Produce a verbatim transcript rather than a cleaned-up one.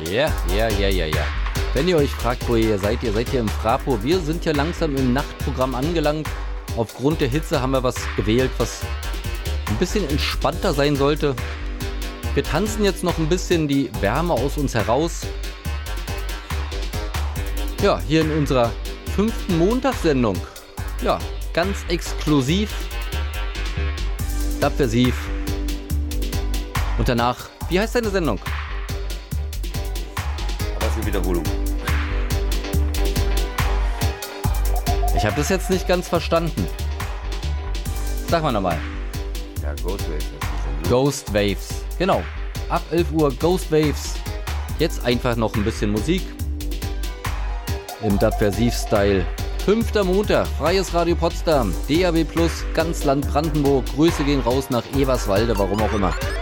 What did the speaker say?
Ja, ja, ja, ja, ja. Wenn ihr euch fragt, wo ihr seid, ihr seid hier im Frapo. Wir sind ja langsam im Nachtprogramm angelangt. Aufgrund der Hitze haben wir was gewählt, was ein bisschen entspannter sein sollte. Wir tanzen jetzt noch ein bisschen die Wärme aus uns heraus. Ja, hier in unserer fünften Montagssendung. Ja, ganz exklusiv. Subversiv. Und danach, wie heißt deine Sendung? Aber es ist eine Wiederholung. Ich habe das jetzt nicht ganz verstanden. Sag mal nochmal. Ja, Ghost Waves. Ghost Waves. Genau. Ab elf Uhr Ghost Waves. Jetzt einfach noch ein bisschen Musik. Im Subversiv-Style. Fünfter Montag, Freies Radio Potsdam, D A B plus, ganz Land Brandenburg. Grüße gehen raus nach Eberswalde, warum auch immer.